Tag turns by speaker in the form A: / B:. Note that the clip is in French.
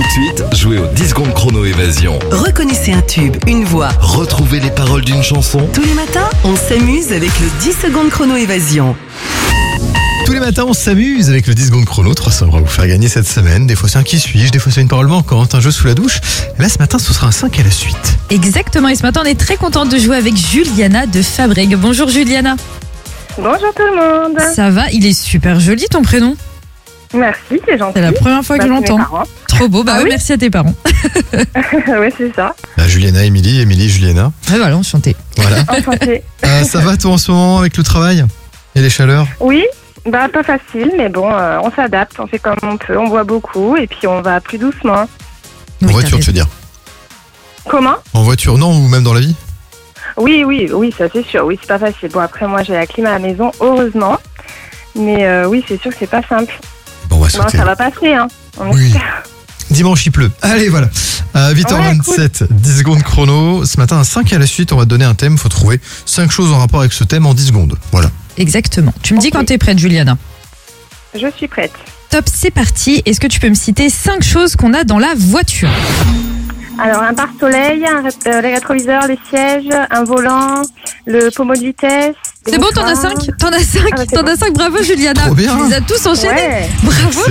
A: de suite, jouez au 10 secondes chrono évasion.
B: Reconnaissez un tube, une voix.
A: Retrouvez les paroles d'une chanson.
B: Tous les matins, on s'amuse avec le 10 secondes chrono évasion.
C: Tous les matins, on s'amuse avec le 10 secondes chrono. 300 € à vous faire gagner cette semaine. Des fois, c'est un qui suis-je, des fois, c'est une parole manquante, un jeu sous la douche. Et là, ce matin, ce sera un 5 à la suite.
D: Exactement, et ce matin on est très contente de jouer avec Juliana de Fabreg. Bonjour Juliana.
E: Bonjour tout le monde.
D: Ça va, il est super joli ton prénom.
E: Merci, c'est gentil.
D: C'est la première fois que je
E: C'est
D: l'entends.
E: mes parents.
D: Trop beau,
E: Ah
D: oui,
E: oui
D: merci à tes parents.
E: Oui, c'est ça.
C: Juliana, Émilie, Juliana.
D: Ouais, voilà, enchanté.
C: Voilà.
E: Enchantée.
C: Ça va toi en ce moment avec le travail et les chaleurs?
E: Oui, pas facile, mais bon, on s'adapte, on fait comme on peut, on boit beaucoup et puis on va plus doucement.
C: En
D: Oui,
C: voiture,
D: t'as
C: tu veux dire?
E: Comment?
C: En voiture, non, ou même dans la vie?
E: Oui, ça c'est sûr, oui, c'est pas facile. Bon, après, moi j'ai la clim à la maison, heureusement. Mais oui, c'est sûr que c'est pas simple.
C: Bon, on va
E: Bon,
C: sauter.
E: ça va passer, hein. On
C: Oui.
E: espère.
C: Dimanche, il pleut. Allez, voilà. 8h27, 10 secondes chrono. Ce matin, un 5 à la suite, on va te donner un thème. Faut trouver 5 choses en rapport avec ce thème en 10 secondes. Voilà.
D: Exactement. Tu me dis
E: Ok.
D: quand t'es prête Juliana.
E: Je suis prête.
D: Top, c'est parti. Est-ce que tu peux me citer 5 choses qu'on a dans la voiture?
E: Alors, un pare-soleil, les rétroviseurs, les sièges, un volant, le pommeau de vitesse. des
D: C'est bon, t'en as
E: mouchoirs.
D: 5? T'en as 5?
E: Ah bah, c'est
D: T'en
E: bon.
D: as 5, bravo Juliana.
C: Trop bien.
D: Tu les as tous enchaînés.
E: Ouais.
D: Bravo.